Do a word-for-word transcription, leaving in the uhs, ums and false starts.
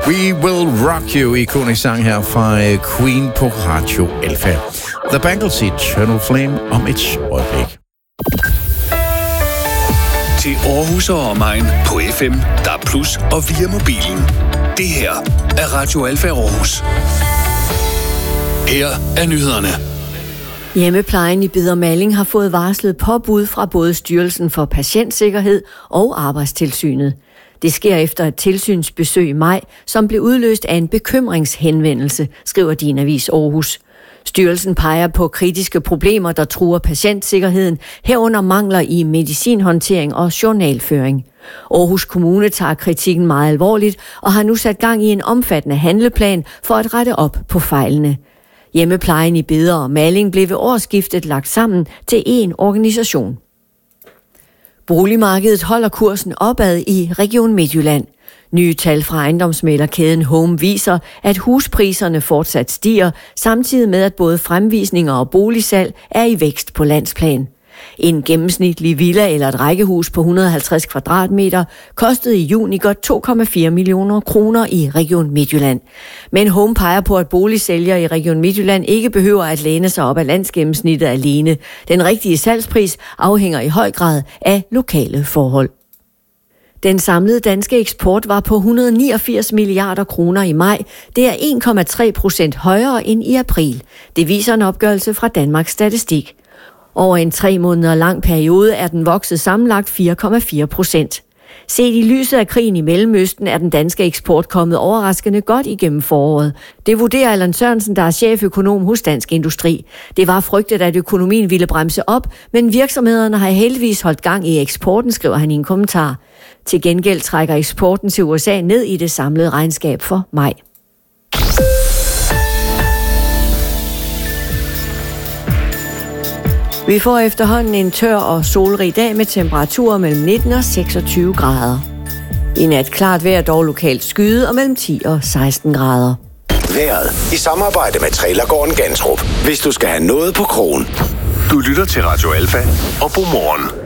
We Will Rock You, ikonisk sang her fra Queen på Radio Alfa. The Bangles, Eternal Flame, om et øjeblik. Til Aarhus og omegn på F M, D A B plus og via mobilen. Det her er Radio Alfa Aarhus. Her er nyhederne. Hjemmeplejen i Beder Malling har fået varslet påbud fra både Styrelsen for Patientsikkerhed og Arbejdstilsynet. Det sker efter et tilsynsbesøg i maj, som blev udløst af en bekymringshenvendelse, skriver Din Avis Aarhus. Styrelsen peger på kritiske problemer, der truer patientsikkerheden, herunder mangler i medicinhåndtering og journalføring. Aarhus Kommune tager kritikken meget alvorligt og har nu sat gang i en omfattende handleplan for at rette op på fejlene. Hjemmeplejen i Beder og Malling blev ved årsskiftet lagt sammen til én organisation. Boligmarkedet holder kursen opad i Region Midtjylland. Nye tal fra ejendomsmæglerkæden Home viser, at huspriserne fortsat stiger, samtidig med at både fremvisninger og boligsalg er i vækst på landsplan. En gennemsnitlig villa eller et rækkehus på et hundrede og halvtreds kvadratmeter kostede i juni godt to komma fire millioner kroner i Region Midtjylland. Men Home peger på, at boligsælgere i Region Midtjylland ikke behøver at læne sig op af landsgennemsnittet alene. Den rigtige salgspris afhænger i høj grad af lokale forhold. Den samlede danske eksport var på et hundrede og niogfirs milliarder kroner i maj. Det er en komma tre procent højere end i april. Det viser en opgørelse fra Danmarks Statistik. Over en tre måneder lang periode er den vokset sammenlagt fire komma fire procent. Set i lyset af krigen i Mellemøsten er den danske eksport kommet overraskende godt igennem foråret. Det vurderer Allan Sørensen, der er cheføkonom hos Dansk Industri. Det var frygtet, at økonomien ville bremse op, men virksomhederne har heldigvis holdt gang i eksporten, skriver han i en kommentar. Til gengæld trækker eksporten til U S A ned i det samlede regnskab for maj. Vi får efterhånden en tør og solrig dag med temperaturer mellem nitten og seksogtyve grader. I nat klart vejr, dog lokalt skyde, og mellem ti og seksten grader. Vejret i samarbejde med Trailergården Gantrup. Hvis du skal have noget på krogen. Du lytter til Radio Alfa og Godmorgen.